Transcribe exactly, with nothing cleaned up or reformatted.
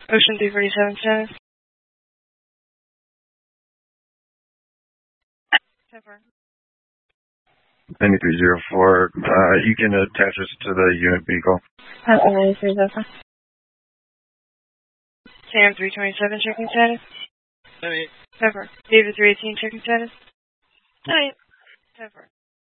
Ocean three forty-seven status. ninety-three oh four, uh, you can attach us to the unit vehicle. ninety-three oh four. Sam three twenty-seven, checking status. Alright. Pepper. David three eighteen, checking status. Alright. Pepper.